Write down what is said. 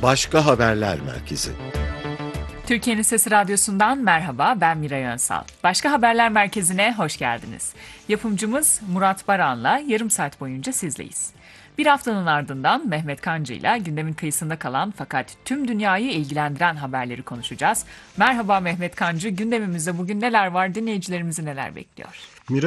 Başka Haberler Merkezi. Türkiye'nin Sesi Radyosu'ndan merhaba, ben Miray Önsal. Başka Haberler Merkezi'ne hoş geldiniz. Yapımcımız Murat Baran'la yarım saat boyunca sizleyiz. Bir haftanın ardından Mehmet Kancı'yla gündemin kıyısında kalan fakat tüm dünyayı ilgilendiren haberleri konuşacağız. Merhaba Mehmet Kancı, gündemimizde bugün neler var, dinleyicilerimizi neler bekliyor?